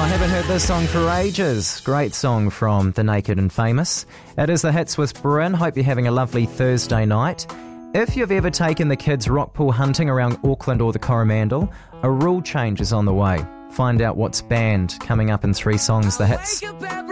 I haven't heard this song for ages. Great song from The Naked and Famous. It is The Hits with Bryn. Hope you're having a lovely Thursday night. If you've ever taken the kids rock pool hunting around Auckland or the Coromandel, a rule change is on the way. Find out what's banned coming up in 3 songs, The Hits.